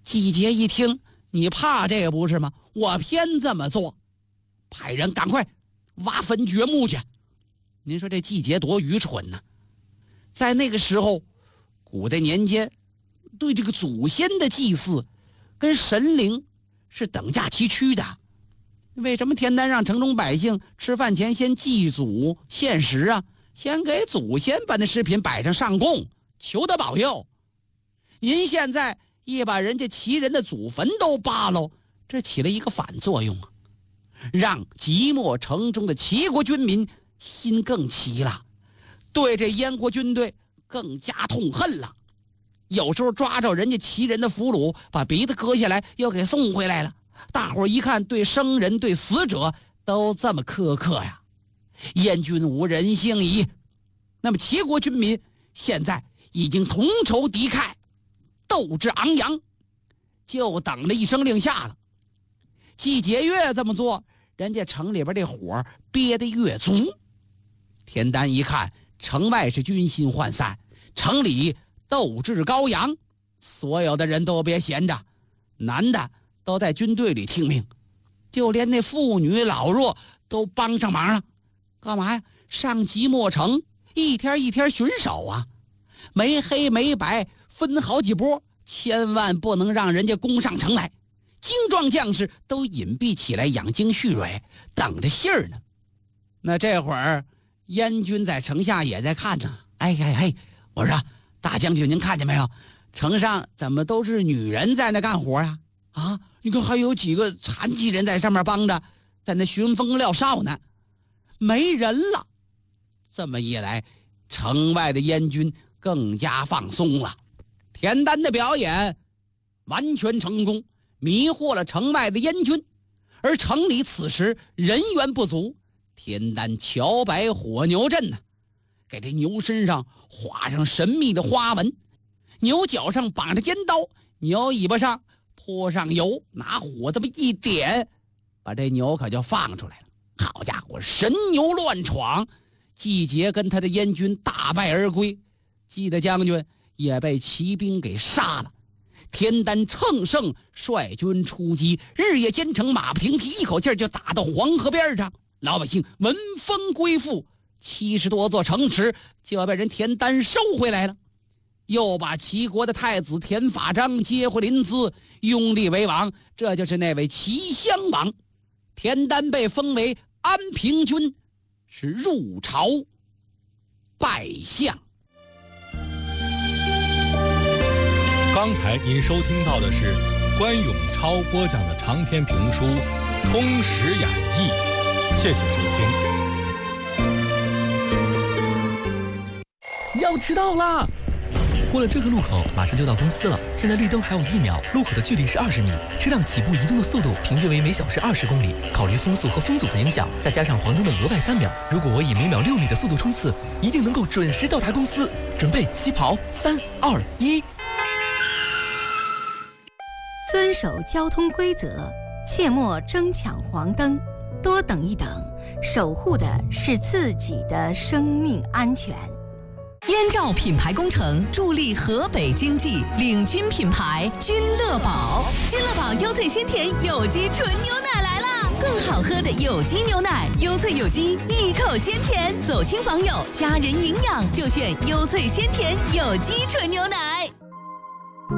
季节一听，你怕这个不是吗？我偏这么做，派人赶快挖坟掘墓去。您说这季节多愚蠢呢！在那个时候，古代年间对这个祖先的祭祀跟神灵是等价齐驱的。为什么田丹让城中百姓吃饭前先祭祖献食啊？先给祖先把那食品摆上上供，求他保佑。您现在一把人家齐人的祖坟都扒喽，这起了一个反作用啊，让即墨城中的齐国军民心更齐了，对这燕国军队更加痛恨了。有时候抓着人家齐人的俘虏，把鼻子割下来又给送回来了。大伙儿一看，对生人对死者都这么苛刻呀，燕军无人性矣。那么齐国军民现在已经同仇敌忾，斗志昂扬，就等着一声令下了。季节越这么做，人家城里边这火憋得越足。田丹一看城外是军心涣散，城里斗志高扬，所有的人都别闲着，男的都在军队里听命，就连那妇女老弱都帮上忙了。干嘛呀？上即墨城一天一天巡守啊，没黑没白分好几波，千万不能让人家攻上城来。精壮将士都隐蔽起来养精蓄锐，等着信儿呢。那这会儿燕军在城下也在看呢。哎，我说大将军您看见没有，城上怎么都是女人在那干活啊？啊，你看还有几个残疾人在上面帮着，在那寻风料哨呢。没人了，这么一来，城外的燕军更加放松了。田丹的表演完全成功，迷惑了城外的燕军，而城里此时人员不足。田丹乔摆火牛阵呢，给这牛身上画上神秘的花纹，牛角上绑着尖刀，牛尾巴上泼上油，拿火这么一点，把这牛可就放出来了。好家伙，神牛乱闯，季节跟他的燕军大败而归，季的将军也被骑兵给杀了。田丹乘胜率军出击，日夜兼程，马不停蹄，一口气就打到黄河边上。老百姓闻风归附，70多座城池就被人田丹收回来了。又把齐国的太子田法章接回临淄，拥立为王，这就是那位齐襄王。田丹被封为安平君，是入朝拜相。 刚才您收听到的是关永超播讲的长篇评书《通史演义》，谢谢收听。 要迟到啦！过了这个路口，马上就到公司了。现在绿灯还有1秒，路口的距离是20米，车辆起步移动的速度平均为每小时20公里。考虑风速和风阻的影响，再加上黄灯的额外3秒，如果我以每秒6米的速度冲刺，一定能够准时到达公司。准备起跑，3、2、1。 遵守交通规则，切莫争抢黄灯，多等一等，守护的是自己的生命安全。 燕赵品牌工程助力河北经济，领军品牌君乐宝。君乐宝优萃鲜甜有机纯牛奶来啦！更好喝的有机牛奶，优萃有机，一口鲜甜，走亲访友，家人营养就选优萃鲜甜有机纯牛奶。